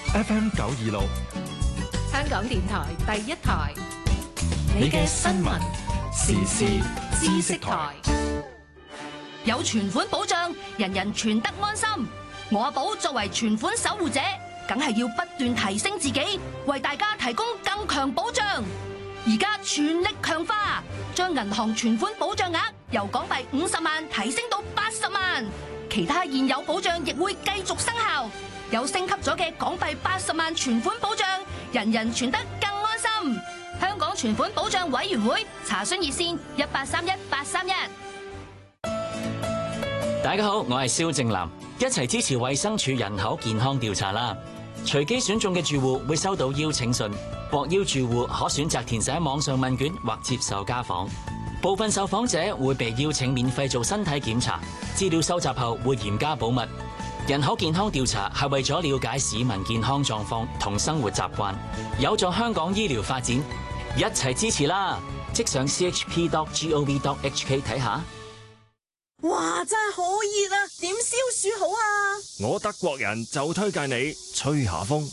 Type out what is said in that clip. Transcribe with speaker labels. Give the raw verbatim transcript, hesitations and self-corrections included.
Speaker 1: F M 九二六，
Speaker 2: 香港電台第一台，
Speaker 1: 你嘅新聞時事知識台。
Speaker 3: 有存款保障，人人存得安心。我阿寶作為存款守護者，梗係要不斷提升自己，為大家提供更強保障。而家全力強化，將銀行存款保障額由港幣五十萬提升到八十萬，其他現有保障亦會繼續生效。有升級咗嘅港幣八十萬存款保障，人人存得更安心。香港存款保障委員會查詢熱線一八三一八三一。
Speaker 4: 大家好，我係蕭正楠，一齊支持衛生署人口健康調查啦！隨機選中嘅住戶會收到邀請信，獲邀住戶可選擇填寫網上問卷或接受家訪。部分受訪者會被邀請免費做身體檢查，資料收集後會嚴加保密。人口健康調查係為咗了解市民健康狀況同生活習慣，有助香港醫療發展，一齊支持啦！即上 c h p dot gov dot h k 睇下。
Speaker 5: 哇，真係好熱啊！點消暑好啊？
Speaker 1: 我德國人就推介你吹下風。